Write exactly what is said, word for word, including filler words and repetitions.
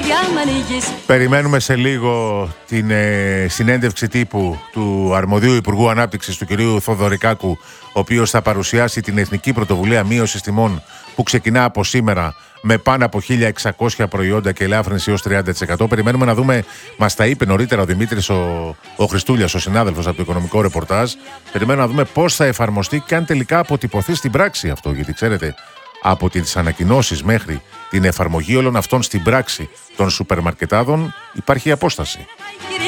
Περιμένουμε σε λίγο την ε, συνέντευξη τύπου του αρμοδίου Υπουργού Ανάπτυξης, του κυρίου Θοδωρικάκου, ο οποίος θα παρουσιάσει την Εθνική Πρωτοβουλία Μείωσης Τιμών που ξεκινά από σήμερα με πάνω από χίλια εξακόσια προϊόντα και ελάφρυνση έως τριάντα τοις εκατό. Περιμένουμε να δούμε, μας τα είπε νωρίτερα ο Δημήτρης ο, ο Χριστούλιας, ο συνάδελφος από το Οικονομικό Ρεπορτάζ. Περιμένουμε να δούμε πώς θα εφαρμοστεί και αν τελικά αποτυπωθεί στην πράξη αυτό. Γιατί ξέρετε, από τις ανακοινώσεις μέχρι την εφαρμογή όλων αυτών στην πράξη των σούπερ μαρκετάδων υπάρχει απόσταση.